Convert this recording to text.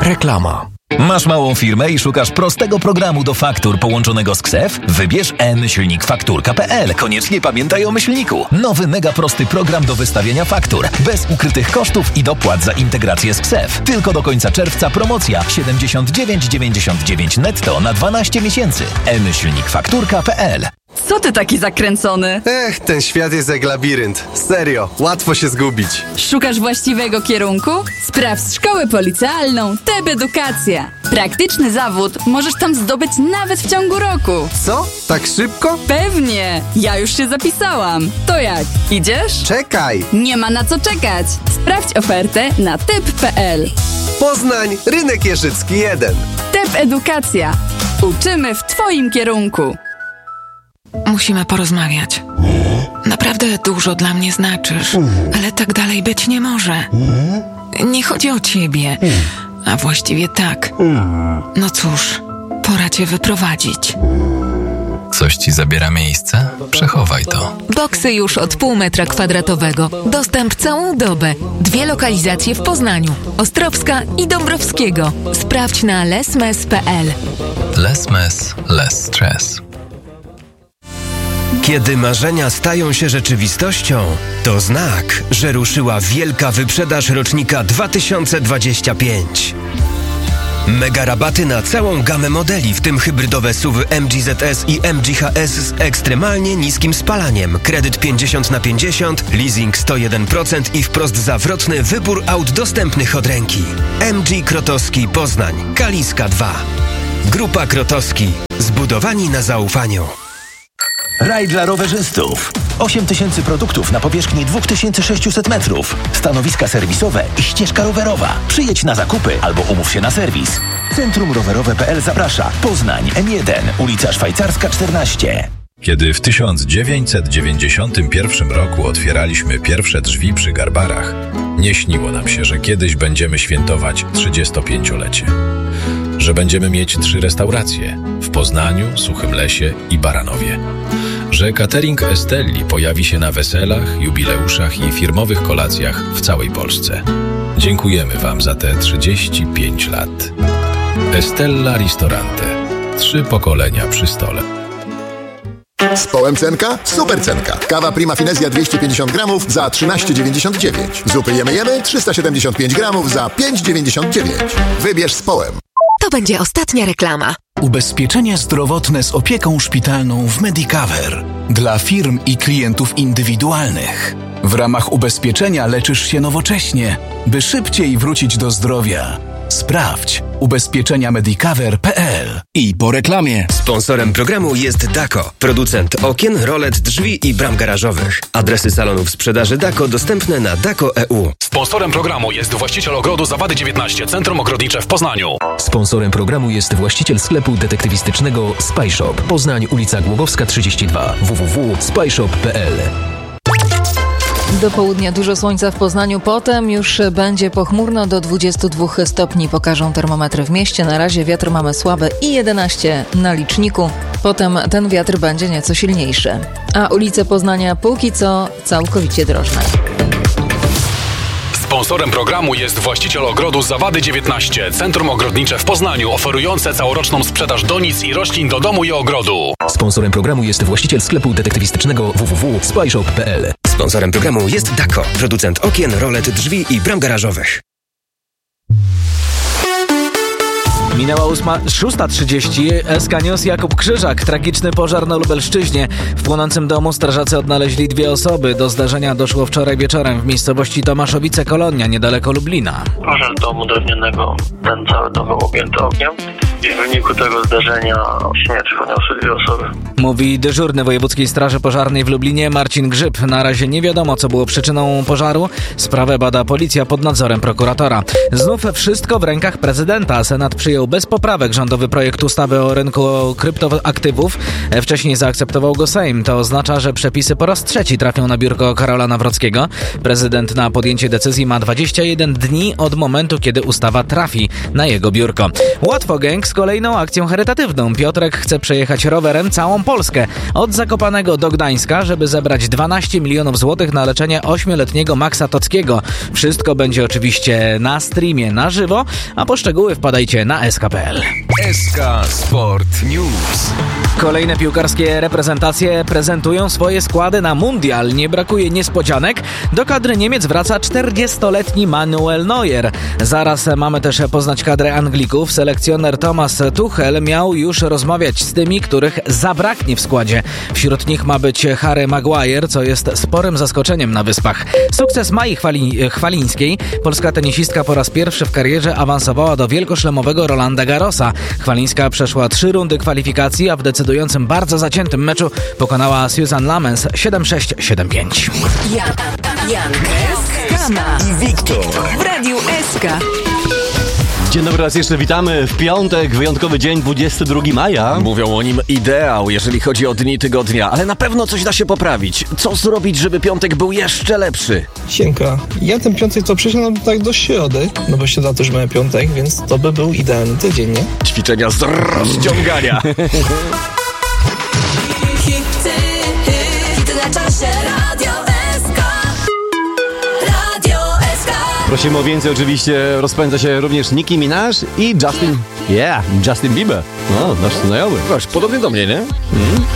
Reklama. Masz małą firmę i szukasz prostego programu do faktur połączonego z KSEF? Wybierz m-fakturka.pl. Koniecznie pamiętaj o myślniku. Nowy mega prosty program do wystawiania faktur. Bez ukrytych kosztów i dopłat za integrację z KSEF. Tylko do końca czerwca promocja 79,99 netto na 12 miesięcy. m-fakturka.pl. Co ty taki zakręcony? Ten świat jest jak labirynt. Serio, łatwo się zgubić. Szukasz właściwego kierunku? Sprawdź szkołę policealną TEB Edukacja. Praktyczny zawód możesz tam zdobyć nawet w ciągu roku. Co? Tak szybko? Pewnie! Ja już się zapisałam. To jak? Idziesz? Czekaj! Nie ma na co czekać. Sprawdź ofertę na teb.pl. Poznań, Rynek Jeżycki 1. TEB Edukacja. Uczymy w twoim kierunku. Musimy porozmawiać. Naprawdę dużo dla mnie znaczysz, ale tak dalej być nie może. Nie chodzi o ciebie, a właściwie tak. No cóż, pora cię wyprowadzić. Coś ci zabiera miejsce? Przechowaj to. Boksy już od pół metra kwadratowego. Dostęp całą dobę. 2 lokalizacje w Poznaniu. Ostrowska i Dąbrowskiego. Sprawdź na lesmes.pl. Lesmes, less stress. Kiedy marzenia stają się rzeczywistością, to znak, że ruszyła wielka wyprzedaż rocznika 2025. Mega rabaty na całą gamę modeli, w tym hybrydowe SUV-y MG ZS i MG HS z ekstremalnie niskim spalaniem. Kredyt 50/50, leasing 101% i wprost zawrotny wybór aut dostępnych od ręki. MG Krotowski Poznań, Kaliska 2. Grupa Krotowski. Zbudowani na zaufaniu. Raj dla rowerzystów. 8000 produktów na powierzchni 2600 metrów. Stanowiska serwisowe i ścieżka rowerowa. Przyjedź na zakupy albo umów się na serwis. Centrum Rowerowe.pl zaprasza. Poznań, M1, ulica Szwajcarska 14. Kiedy w 1991 roku otwieraliśmy pierwsze drzwi przy Garbarach, nie śniło nam się, że kiedyś będziemy świętować 35-lecie. Że będziemy mieć 3 restauracje w Poznaniu, Suchym Lesie i Baranowie. Że catering Estelli pojawi się na weselach, jubileuszach i firmowych kolacjach w całej Polsce. Dziękujemy Wam za te 35 lat. Estella Ristorante. 3 pokolenia przy stole. Z Połem cenka? Super cenka. Kawa Prima Finezja 250 gramów za 13,99. Zupy jemy 375 gramów za 5,99. Wybierz z Połem. To będzie ostatnia reklama. Ubezpieczenie zdrowotne z opieką szpitalną w Medicover. Dla firm i klientów indywidualnych. W ramach ubezpieczenia leczysz się nowocześnie, by szybciej wrócić do zdrowia. Sprawdź ubezpieczeniamedicover.pl. I po reklamie. Sponsorem programu jest Dako, producent okien, rolet, drzwi i bram garażowych. Adresy salonów sprzedaży Dako dostępne na Dako.eu. Sponsorem programu jest właściciel ogrodu Zawady 19, Centrum Ogrodnicze w Poznaniu. Sponsorem programu jest właściciel sklepu detektywistycznego Spy Shop. Poznań, ulica Głogowska 32. www.spyshop.pl. Do południa dużo słońca w Poznaniu, potem już będzie pochmurno, do 22 stopni pokażą termometry w mieście. Na razie wiatr mamy słaby i 11 na liczniku. Potem ten wiatr będzie nieco silniejszy. A ulice Poznania póki co całkowicie drożne. Sponsorem programu jest właściciel ogrodu Zawady 19, Centrum Ogrodnicze w Poznaniu, oferujące całoroczną sprzedaż donic i roślin do domu i ogrodu. Sponsorem programu jest właściciel sklepu detektywistycznego www.spyshop.pl. Sponsorem programu jest Dako, producent okien, rolet, drzwi i bram garażowych. Minęła 6:30. SK News, Jakub Krzyżak. Tragiczny pożar na Lubelszczyźnie. W płonącym domu strażacy odnaleźli 2 osoby. Do zdarzenia doszło wczoraj wieczorem w miejscowości Tomaszowice-Kolonia, niedaleko Lublina. Pożar domu drewnianego, ten cały dom był objęty ogniem. I w wyniku tego zdarzenia śmierć poniosły 2 osoby. Mówi dyżurny Wojewódzkiej Straży Pożarnej w Lublinie Marcin Grzyb. Na razie nie wiadomo, co było przyczyną pożaru. Sprawę bada policja pod nadzorem prokuratora. Znów wszystko w rękach prezydenta. Senat przyjął bez poprawek rządowy projekt ustawy o rynku kryptoaktywów. Wcześniej zaakceptował go Sejm. To oznacza, że przepisy po raz trzeci trafią na biurko Karola Nawrockiego. Prezydent na podjęcie decyzji ma 21 dni od momentu, kiedy ustawa trafi na jego biurko. Łatwo Gang z kolejną akcją charytatywną. Piotrek chce przejechać rowerem całą Polskę. Od Zakopanego do Gdańska, żeby zebrać 12 milionów złotych na leczenie 8-letniego Maxa Tockiego. Wszystko będzie oczywiście na streamie na żywo, a po szczegóły wpadajcie na sk.pl. SK Sport News. Kolejne piłkarskie reprezentacje prezentują swoje składy na mundial. Nie brakuje niespodzianek. Do kadry Niemiec wraca 40-letni Manuel Neuer. Zaraz mamy też poznać kadrę Anglików. Selekcjoner Thomas Tuchel miał już rozmawiać z tymi, których zabraknie w składzie. Wśród nich ma być Harry Maguire, co jest sporym zaskoczeniem na Wyspach. Sukces Mai Chwalińskiej. Polska tenisistka po raz pierwszy w karierze awansowała do wielkoszlemowego Rolanda Garrosa. Chwalińska przeszła 3 rundy kwalifikacji, a w decydującym, bardzo zaciętym meczu pokonała Susan Lamens 7-6, 7-5. Kama i Wiktor w Radiu SK. Dzień dobry, raz jeszcze witamy. W piątek, wyjątkowy dzień, 22 maja. Mówią o nim ideał, jeżeli chodzi o dni tygodnia, ale na pewno coś da się poprawić. Co zrobić, żeby piątek był jeszcze lepszy? Siemka, ja ten piątek to przeszedłem tak do środy, no bo środa też mamy piątek, więc to by był idealny tydzień, nie? Ćwiczenia z rozciągania. Hity na czasie, Radio SK. Radio SK. Prosimy o więcej, oczywiście rozpędza się również Nicki Minaj i Justin Bieber. No, nasz znajomy. Podobnie do mnie, nie?